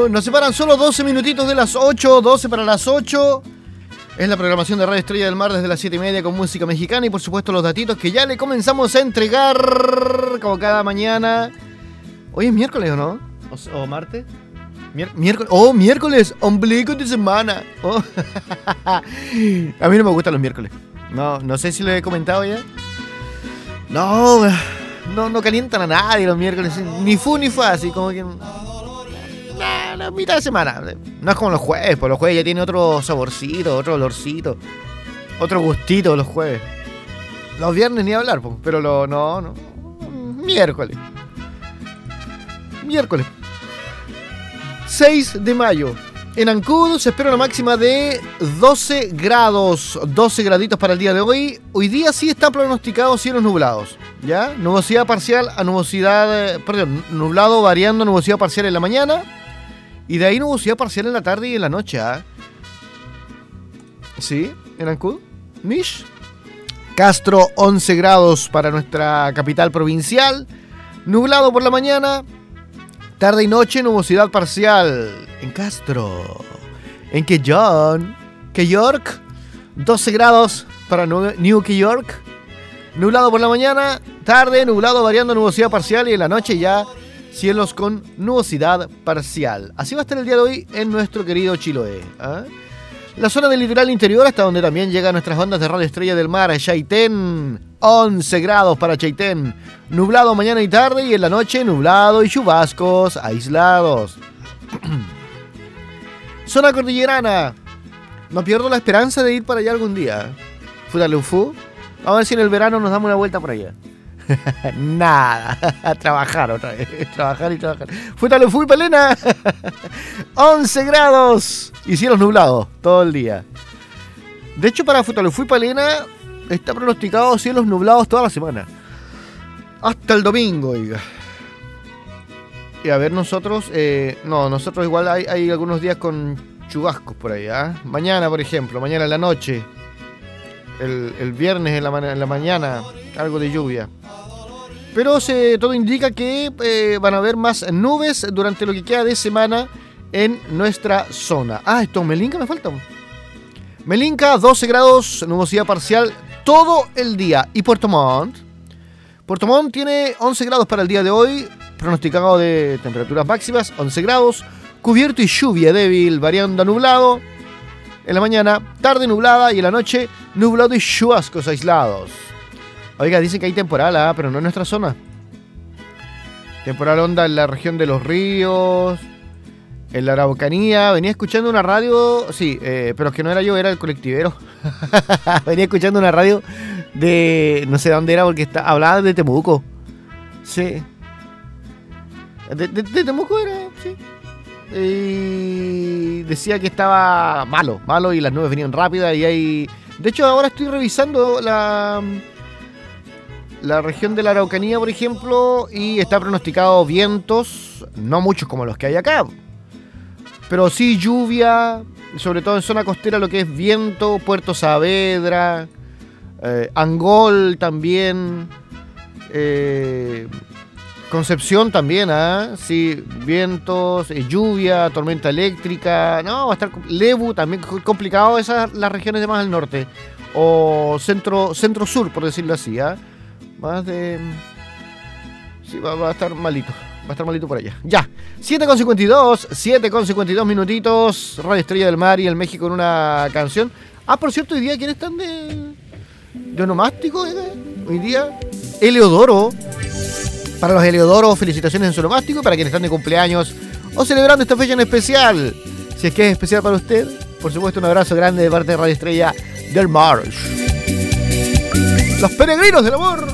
Nos separan solo 12 minutitos de las 8, 12 para las 8. Es la programación de Radio Estrella del Mar desde las 7:30 con música mexicana y por supuesto los datitos que ya le comenzamos a entregar como cada mañana. Hoy es miércoles, ¿o no? ¿O martes? Miércoles. Oh, miércoles, ombligo de semana. Oh. A mí no me gustan los miércoles. No sé si lo he comentado ya. No calientan a nadie los miércoles. Ni fu ni fa, así como que... La mitad de semana. No es como los jueves, pues los jueves ya tiene otro saborcito, otro olorcito, otro gustito los jueves. Los viernes ni hablar, pues, pero no. Miércoles. 6 de mayo. En Ancud se espera una máxima de 12 grados. 12 graditos para el día de hoy. Hoy día sí está pronosticado cielos nublados. ¿Ya? Nubosidad parcial a nubosidad... nublado variando nubosidad parcial en la mañana. Y de ahí nubosidad parcial en la tarde y en la noche. ¿Ah? ¿Sí? ¿En Ancud? ¿Mish? Castro, 11 grados para nuestra capital provincial. Nublado por la mañana. Tarde y noche, nubosidad parcial en Castro. En York, 12 grados para New York. Nublado por la mañana, tarde, nublado variando nubosidad parcial y en la noche ya cielos con nubosidad parcial. Así va a estar el día de hoy en nuestro querido Chiloé. ¿Ah? La zona del litoral interior, hasta donde también llegan nuestras ondas de Radio Estrella del Mar, Chaitén, 11 grados para Chaitén. Nublado mañana y tarde y en la noche nublado y chubascos aislados. Zona cordillerana. No pierdo la esperanza de ir para allá algún día. Futalufú. Vamos a ver si en el verano nos damos una vuelta por allá. Nada, a trabajar otra vez. Trabajar y trabajar. Futalufú y Palena. 11 grados y cielos nublados todo el día. De hecho, para Futalufú y Palena está pronosticado cielos nublados toda la semana. Hasta el domingo, oiga. Y a ver, nosotros... nosotros igual hay algunos días con chubascos por ahí, ¿ah? Mañana, por ejemplo, mañana en la noche. El viernes en la mañana, algo de lluvia. Pero todo indica que van a haber más nubes durante lo que queda de semana en nuestra zona. Esto, Melinca me falta. Melinca, 12 grados, nubosidad parcial todo el día. ¿Y Puerto Montt? Puerto Montt tiene 11 grados para el día de hoy, pronosticado de temperaturas máximas, 11 grados, cubierto y lluvia débil, variando a nublado. En la mañana, tarde nublada y en la noche, nublado y chubascos aislados. Oiga, dicen que hay temporal, pero no en nuestra zona. Temporal onda en la región de Los Ríos, en la Araucanía. Venía escuchando una radio, sí, pero es que no era yo, era el colectivero. Venía escuchando una radio de no sé dónde era porque hablaba de Temuco. Sí. De Temuco era, sí. Y decía que estaba malo y las nubes venían rápidas y hay... De hecho, ahora estoy revisando la región de la Araucanía, por ejemplo, y está pronosticado vientos, no muchos como los que hay acá, pero sí lluvia, sobre todo en zona costera, lo que es viento, Puerto Saavedra, Angol también, Concepción también, sí, vientos, lluvia, tormenta eléctrica, no, va a estar Lebu también complicado, las regiones de más al norte, o centro-sur, por decirlo así, más de... Sí, va a estar malito. Va a estar malito por allá. Ya. 7:52 minutitos. Radio Estrella del Mar y el México en una canción. Por cierto, hoy día, ¿quiénes están de onomástico? Hoy día, Eleodoro. Para los Eleodoros, felicitaciones en su onomástico. Para quienes están de cumpleaños o celebrando esta fecha en especial. Si es que es especial para usted, por supuesto, un abrazo grande de parte de Radio Estrella del Mar. Los peregrinos del amor.